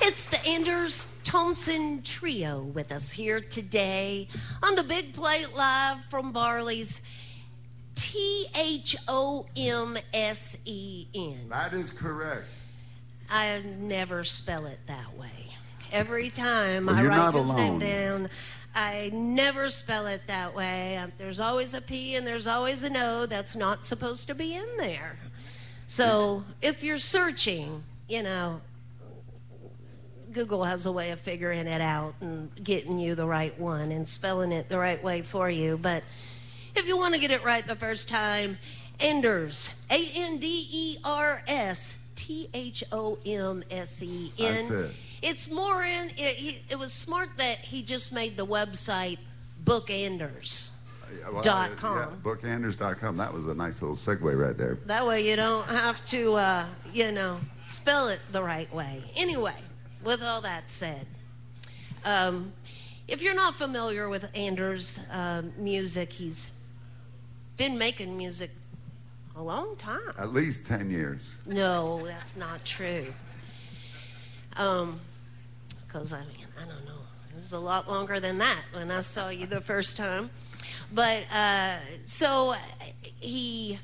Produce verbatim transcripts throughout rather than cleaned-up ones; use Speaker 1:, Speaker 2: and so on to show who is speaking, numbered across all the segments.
Speaker 1: It's the Anders Thompson Trio with us here today on the Big Plate Live from Barley's. T H O M S E N.
Speaker 2: That is correct.
Speaker 1: I never spell it that way. Every time
Speaker 2: well,
Speaker 1: I write
Speaker 2: not
Speaker 1: his
Speaker 2: alone.
Speaker 1: name down, I never spell it that way. Um, there's always a P and there's always an O that's not supposed to be in there. So if you're searching, you know, Google has a way of figuring it out and getting you the right one and spelling it the right way for you. But if you want to get it right the first time, Anders, A N D E R S, T H O M S E N.
Speaker 2: That's it.
Speaker 1: It's more in, it, he, it was smart that he just made the website bookanders dot com.
Speaker 2: Well, yeah, bookanders dot com. That was a nice little segue right there.
Speaker 1: That way you don't have to, uh, you know, spell it the right way. Anyway, with all that said, um, if you're not familiar with Anders' uh, music, he's been making music a long time.
Speaker 2: At least ten years.
Speaker 1: No, that's not true. Um, because I mean, I don't know. It was a lot longer than that when I saw you the first time. But uh, so he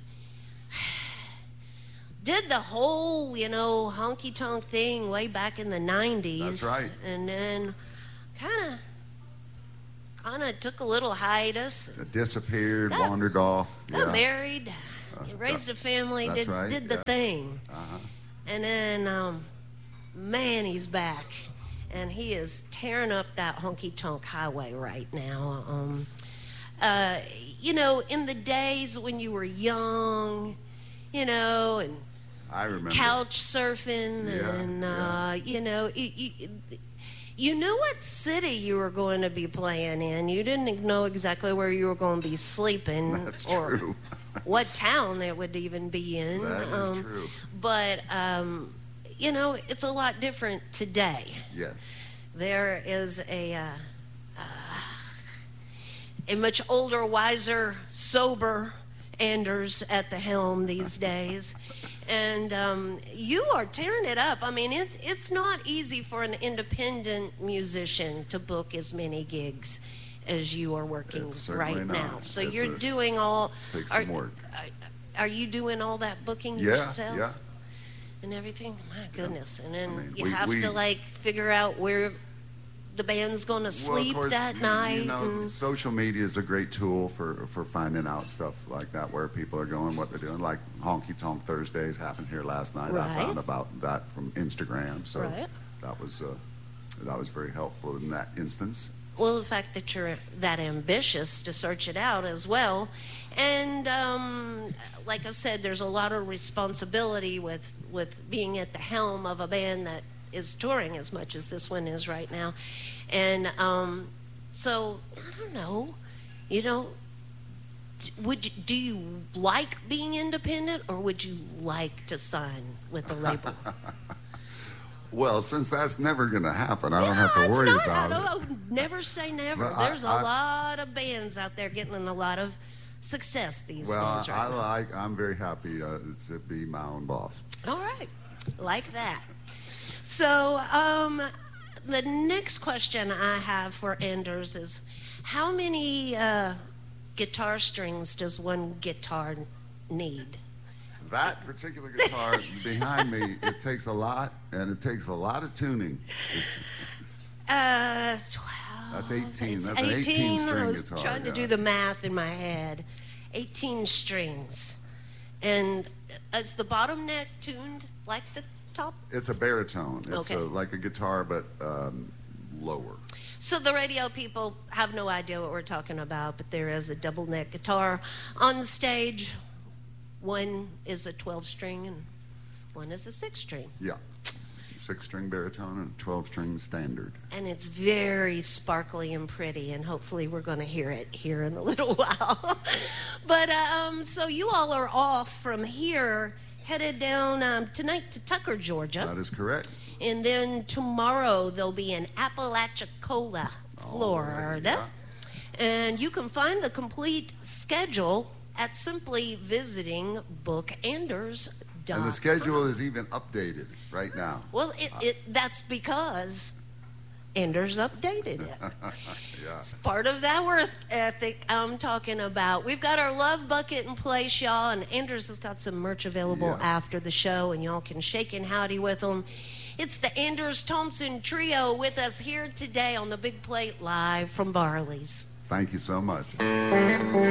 Speaker 1: did the whole, you know, honky tonk thing way back in the nineties.
Speaker 2: That's right.
Speaker 1: And then kind of. kind of took a little hiatus.
Speaker 2: It disappeared,
Speaker 1: got,
Speaker 2: wandered off.
Speaker 1: Got
Speaker 2: yeah.
Speaker 1: married,
Speaker 2: uh,
Speaker 1: raised
Speaker 2: that,
Speaker 1: a family, did
Speaker 2: right,
Speaker 1: did the
Speaker 2: yeah.
Speaker 1: thing.
Speaker 2: Uh-huh.
Speaker 1: And then, um, man, he's back. And he is tearing up that honky-tonk highway right now. Um, uh, you know, in the days when you were young, you know, and
Speaker 2: I remember.
Speaker 1: couch surfing,
Speaker 2: yeah,
Speaker 1: and, uh,
Speaker 2: yeah.
Speaker 1: you know, you, you, you knew what city you were going to be playing in. You didn't know exactly where you were going to be sleeping.
Speaker 2: That's
Speaker 1: or
Speaker 2: true.
Speaker 1: what town it would even be in.
Speaker 2: That is
Speaker 1: um,
Speaker 2: true.
Speaker 1: But, um, you know, it's a lot different today.
Speaker 2: Yes.
Speaker 1: There is a, uh, uh, a much older, wiser, sober Anders at the helm these days. And um, you are tearing it up. I mean, it's it's not easy for an independent musician to book as many gigs as you are working
Speaker 2: It's
Speaker 1: right
Speaker 2: certainly
Speaker 1: now.
Speaker 2: not.
Speaker 1: So
Speaker 2: It's
Speaker 1: you're
Speaker 2: a-
Speaker 1: doing all.
Speaker 2: takes
Speaker 1: are,
Speaker 2: some work.
Speaker 1: Are, are you doing all that booking
Speaker 2: Yeah,
Speaker 1: yourself?
Speaker 2: yeah.
Speaker 1: And everything? My goodness. And then
Speaker 2: I mean,
Speaker 1: you
Speaker 2: we-
Speaker 1: have
Speaker 2: we-
Speaker 1: to like figure out where the band's going to sleep
Speaker 2: well, of course,
Speaker 1: that
Speaker 2: you,
Speaker 1: night.
Speaker 2: You know,
Speaker 1: and,
Speaker 2: social media is a great tool for, for finding out stuff like that, where people are going, what they're doing. Like Honky Tonk Thursdays happened here last night.
Speaker 1: Right.
Speaker 2: I found about that from Instagram, so
Speaker 1: Right.
Speaker 2: that was uh, that was very helpful in that instance.
Speaker 1: Well, the fact that you're that ambitious to search it out as well. And um, like I said, there's a lot of responsibility with, with being at the helm of a band that is touring as much as this one is right now. And um, so, I don't know, you know, would you, do you like being independent, or would you like to sign with a label?
Speaker 2: Well, since that's never going to happen, I don't
Speaker 1: No,
Speaker 2: have to
Speaker 1: it's
Speaker 2: worry
Speaker 1: not.
Speaker 2: about
Speaker 1: I
Speaker 2: it.
Speaker 1: don't, never say never.
Speaker 2: Well, I-
Speaker 1: There's a
Speaker 2: I-
Speaker 1: lot of bands out there getting a lot of success these
Speaker 2: Well,
Speaker 1: days right
Speaker 2: I
Speaker 1: now.
Speaker 2: like. I'm very happy uh, to be my own boss.
Speaker 1: All right, like that. So, um, the next question I have for Anders is, how many uh, guitar strings does one guitar need?
Speaker 2: That particular guitar behind me, it takes a lot, and it takes a lot of tuning.
Speaker 1: Uh, twelve.
Speaker 2: That's eighteen.
Speaker 1: It's
Speaker 2: That's an eighteen string
Speaker 1: I was
Speaker 2: guitar,
Speaker 1: trying to
Speaker 2: yeah.
Speaker 1: do the math in my head. eighteen strings. And is the bottom neck tuned like the top?
Speaker 2: It's a baritone. It's
Speaker 1: Okay.
Speaker 2: a, like a guitar, but um, lower.
Speaker 1: So the radio people have no idea what we're talking about, but there is a double neck guitar on stage. One is a twelve string and one is a six string.
Speaker 2: Yeah. Six-string baritone and twelve-string standard.
Speaker 1: And it's very sparkly and pretty, and hopefully we're going to hear it here in a little while. But um, so you all are off from here, headed down um, tonight to Tucker, Georgia.
Speaker 2: That is correct.
Speaker 1: And then tomorrow they'll be in Apalachicola, Florida.
Speaker 2: All right,
Speaker 1: And you can find the complete schedule at simply visiting bookanders dot com.
Speaker 2: And the schedule is even updated. right now.
Speaker 1: Well, it, it that's because Ender's updated it.
Speaker 2: Yeah.
Speaker 1: It's part of that work ethic I'm talking about. We've got our love bucket in place, y'all, and Ender's has got some merch available
Speaker 2: Yeah.
Speaker 1: after the show, and y'all can shake and howdy with them. It's the Anders Thompson Trio with us here today on the Big Plate live from Barley's.
Speaker 2: Thank you so much.